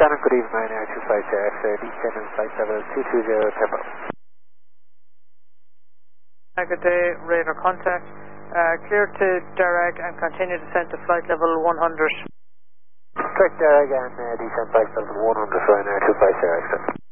Shannon, good evening, Ryanair 250 descend on flight level 220 tempo. Good day, radar contact. Clear to direct and continue descent to flight level 100. Direct again, descend flight level 100 Ryanair 250 exit.